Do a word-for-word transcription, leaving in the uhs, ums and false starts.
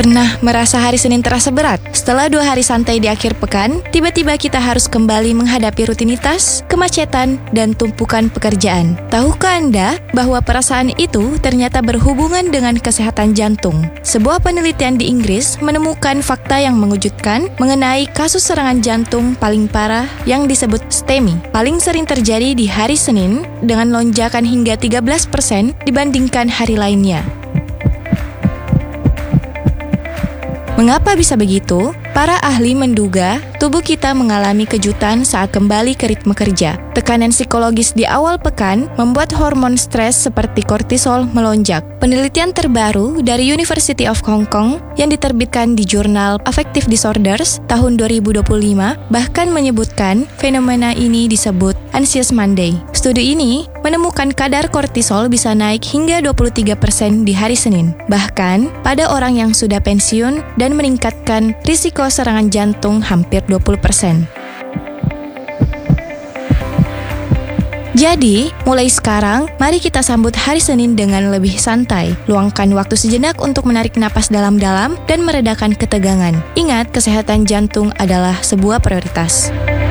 Pernah merasa hari Senin terasa berat? Setelah dua hari santai di akhir pekan, tiba-tiba kita harus kembali menghadapi rutinitas, kemacetan, dan tumpukan pekerjaan. Tahukah Anda bahwa perasaan itu ternyata berhubungan dengan kesehatan jantung? Sebuah penelitian di Inggris menemukan fakta yang mengejutkan mengenai kasus serangan jantung paling parah yang disebut S T E M I. Paling sering terjadi di hari Senin dengan lonjakan hingga tiga belas persen dibandingkan hari lainnya. Mengapa bisa begitu? Para ahli menduga tubuh kita mengalami kejutan saat kembali ke ritme kerja. Tekanan psikologis di awal pekan membuat hormon stres seperti kortisol melonjak. Penelitian terbaru dari University of Hong Kong yang diterbitkan di jurnal Affective Disorders tahun dua ribu dua puluh lima bahkan menyebutkan fenomena ini disebut Anxious Monday. Studi ini menemukan kadar kortisol bisa naik hingga dua puluh tiga persen di hari Senin. Bahkan pada orang yang sudah pensiun dan meningkatkan risiko serangan jantung hampir dua puluh persen. Jadi, mulai sekarang, mari kita sambut hari Senin dengan lebih santai. Luangkan waktu sejenak untuk menarik napas dalam-dalam dan meredakan ketegangan. Ingat, kesehatan jantung adalah sebuah prioritas.